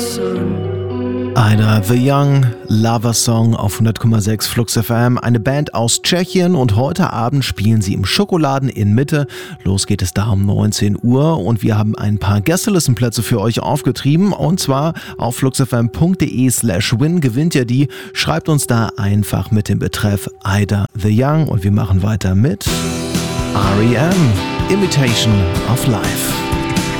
Ida the Young, Lover Song auf 100,6 Flux FM, eine Band aus Tschechien, und heute Abend spielen sie im Schokoladen in Mitte. Los geht es da um 19 Uhr und wir haben ein paar Gästelistenplätze für euch aufgetrieben, und zwar auf fluxfm.de/win gewinnt ihr die. Schreibt uns da einfach mit dem Betreff Ida the Young und wir machen weiter mit R.E.M. Imitation of Life.